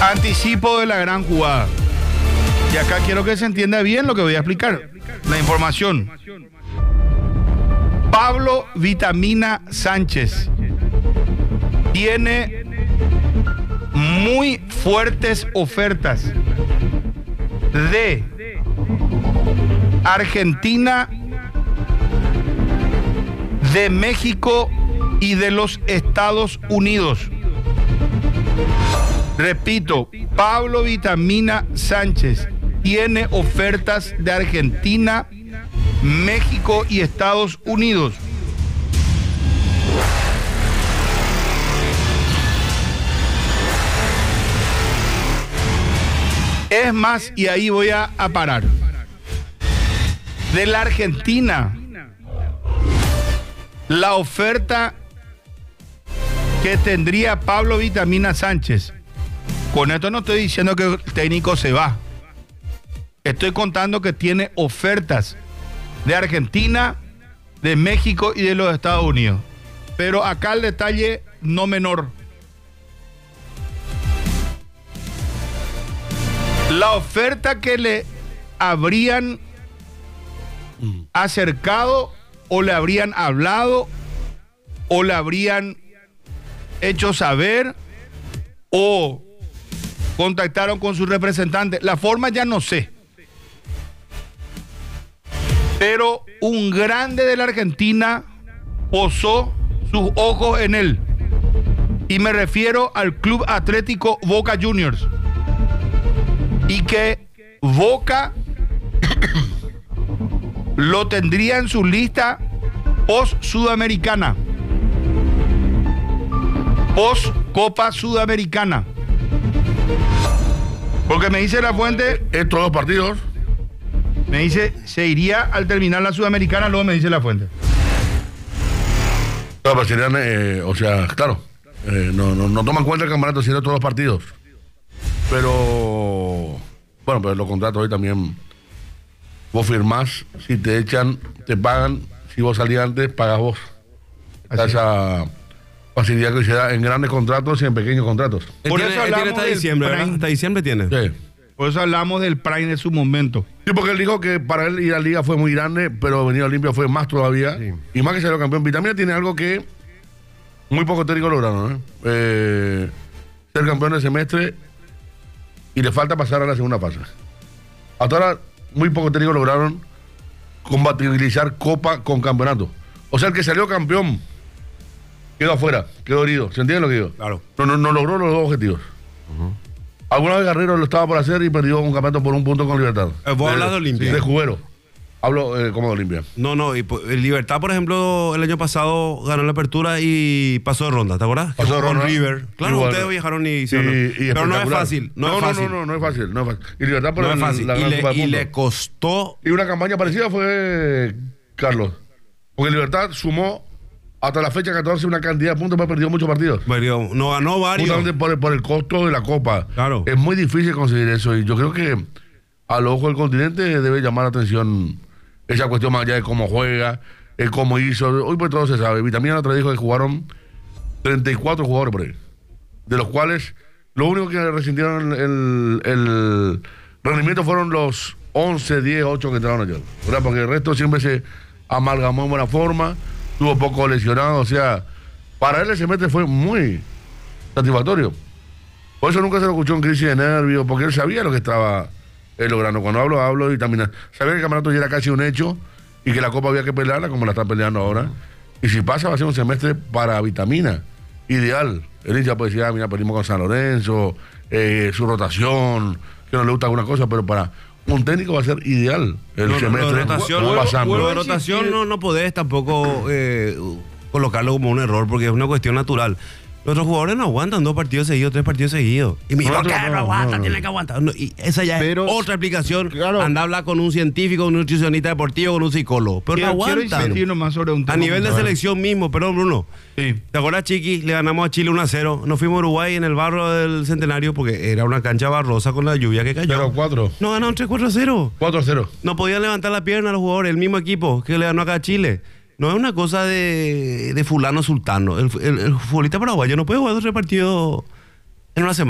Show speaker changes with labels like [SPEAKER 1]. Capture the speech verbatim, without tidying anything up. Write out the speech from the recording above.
[SPEAKER 1] Anticipo de la gran jugada. Y acá quiero que se entienda bien lo que voy a explicar. La información. Pablo Vitamina Sánchez tiene muy fuertes ofertas de Argentina, de México y de los Estados Unidos. Repito, Pablo Vitamina Sánchez tiene ofertas de Argentina, México y Estados Unidos. Es más, y ahí voy a, a parar. De la Argentina, la oferta que tendría Pablo Vitamina Sánchez. Con esto no estoy diciendo que el técnico se va. Estoy contando que tiene ofertas de Argentina, de México y de los Estados Unidos. Pero acá el detalle no menor. La oferta que le habrían acercado o le habrían hablado o le habrían hecho saber o contactaron con su representante. La forma ya no sé. Pero un grande de la Argentina posó sus ojos en él. Y me refiero al Club Atlético Boca Juniors. Y que Boca lo tendría en su lista post-sudamericana. Post-Copa Sudamericana. Porque me dice la fuente...
[SPEAKER 2] Estos dos partidos...
[SPEAKER 1] Me dice, se iría al terminar la Sudamericana, luego me dice la fuente.
[SPEAKER 2] No, pero serían, eh, o sea, claro, eh, no, no, no toman cuenta el campeonato, serían todos los partidos. Pero, bueno, pero los contratos hoy también, vos firmás, si te echan, te pagan, si vos salís antes, pagas vos. Está esa facilidad que se da en grandes contratos y en pequeños contratos.
[SPEAKER 3] Por tiene, eso hablamos hasta diciembre, ¿verdad? Hasta diciembre tiene.
[SPEAKER 2] Sí.
[SPEAKER 1] Por eso hablamos del Prime de su momento.
[SPEAKER 2] Sí, porque él dijo que para él ir a la liga fue muy grande, pero venir a Olimpia fue más todavía. Sí. Y más que ser campeón. Vitamina tiene algo que muy pocos técnicos lograron, ¿eh? Eh, ser campeón del semestre y le falta pasar a la segunda fase. Hasta ahora, muy pocos técnicos lograron compatibilizar Copa con campeonato. O sea, el que salió campeón quedó afuera, quedó herido. ¿Se entiende lo que digo?
[SPEAKER 3] Claro.
[SPEAKER 2] No, no, no logró los dos objetivos. Uh-huh. Alguna vez Guerrero lo estaba por hacer y perdió un campeonato por un punto con Libertad.
[SPEAKER 3] Eh, ¿Vos hablas de Olimpia?
[SPEAKER 2] Sí, de Juguero. Hablo eh, como de Olimpia.
[SPEAKER 3] No, no, y el Libertad, por ejemplo, el año pasado ganó la apertura y pasó de ronda, ¿te acuerdas?
[SPEAKER 2] Pasó de ronda.
[SPEAKER 3] Con River. Claro,
[SPEAKER 2] igual,
[SPEAKER 3] ustedes viajaron y... Sí,
[SPEAKER 2] y,
[SPEAKER 3] no.
[SPEAKER 2] y
[SPEAKER 3] Pero no es fácil. No,
[SPEAKER 2] no,
[SPEAKER 3] es fácil.
[SPEAKER 2] no, no, no, no es fácil. No es fácil. Y Libertad por
[SPEAKER 3] no
[SPEAKER 2] el,
[SPEAKER 3] es fácil.
[SPEAKER 2] La, la
[SPEAKER 3] y, le, y
[SPEAKER 2] mundo.
[SPEAKER 3] le costó...
[SPEAKER 2] Y una campaña parecida fue Carlos. Porque Libertad sumó hasta la fecha catorce una cantidad de puntos, pero perdió muchos partidos.
[SPEAKER 3] Perdió, no ganó varios.
[SPEAKER 2] Justamente por el, por el costo de la Copa.
[SPEAKER 3] Claro.
[SPEAKER 2] Es muy difícil conseguir eso. Y yo creo que al ojo del continente debe llamar la atención esa cuestión más allá de cómo juega, el cómo hizo. Hoy pues todo se sabe. Vitamina otra dijo que jugaron treinta y cuatro jugadores por ahí. De los cuales lo único que resintieron el, el rendimiento fueron los once, diez, ocho que entraron ayer. ¿Verdad? Porque el resto siempre se amalgamó en buena forma. Tuvo poco lesionado, o sea, para él ese semestre fue muy satisfactorio. Por eso nunca se lo escuchó en crisis de nervios, porque él sabía lo que estaba él logrando. Cuando hablo, hablo y también sabía que el campeonato ya era casi un hecho y que la Copa había que pelearla como la está peleando ahora. Y si pasa, va a ser un semestre para Vitamina, ideal. El hincha puede decir, ah, mira, perdimos con San Lorenzo, eh, su rotación, que no le gusta alguna cosa, pero para un técnico va a ser ideal el
[SPEAKER 3] no,
[SPEAKER 2] semestre.
[SPEAKER 3] Lo de rotación,
[SPEAKER 2] no, pasando.
[SPEAKER 3] lo de rotación no, no podés tampoco eh, colocarlo como un error, porque es una cuestión natural. Los otros jugadores no aguantan dos partidos seguidos, tres partidos seguidos. Y me dicen, no, no, no aguanta, no, tiene que aguantar. No, y esa ya pero, es otra explicación. Claro. Anda a hablar con un científico, un nutricionista deportivo, con un psicólogo. Pero quiero, no aguantan.
[SPEAKER 1] Más sobre un tema
[SPEAKER 3] a nivel de selección mismo, perdón, Bruno.
[SPEAKER 1] Sí.
[SPEAKER 3] ¿Te acuerdas, Chiqui? Le ganamos a Chile uno a cero. Nos fuimos a Uruguay en el barro del Centenario porque era una cancha barrosa con la lluvia que cayó.
[SPEAKER 2] cero cuatro.
[SPEAKER 3] Nos ganaron tres cuatro a cero.
[SPEAKER 2] cuatro a cero.
[SPEAKER 3] No podían levantar la pierna los jugadores, el mismo equipo que le ganó acá a Chile. No es una cosa de, de fulano sultano. El, el, el futbolista paraguayo no puede jugar dos tres partidos en una semana.